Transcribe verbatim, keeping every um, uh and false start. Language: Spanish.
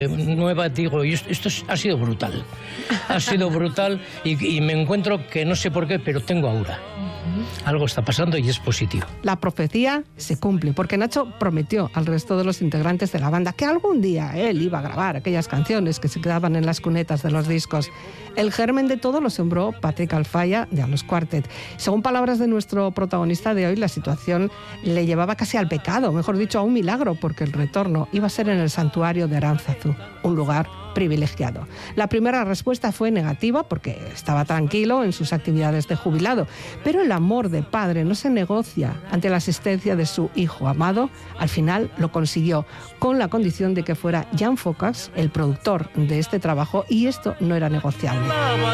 Nueva, digo, y esto ha sido brutal, ha sido brutal y, y me encuentro que no sé por qué, pero tengo aura. Algo está pasando y es positivo. La profecía se cumple, porque Nacho prometió al resto de los integrantes de la banda que algún día él iba a grabar aquellas canciones que se quedaban en las cunetas de los discos. El germen de todo lo sembró Patrick Alfaya de Alos Quartet. Según palabras de nuestro protagonista de hoy, la situación le llevaba casi al pecado, mejor dicho, a un milagro, porque el retorno iba a ser en el santuario de Aránzazu, un lugar privilegiado. La primera respuesta fue negativa porque estaba tranquilo en sus actividades de jubilado, pero el amor de padre no se negocia ante la asistencia de su hijo amado. Al final lo consiguió, con la condición de que fuera Jan Fokas el productor de este trabajo, y esto no era negociable.